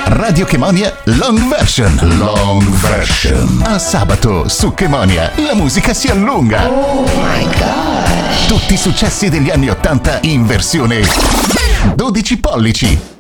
Radio Chemonia Long Version. Long Version. A sabato su Chemonia la musica si allunga. Oh my gosh. Tutti i successi degli anni '80 in versione 12 pollici.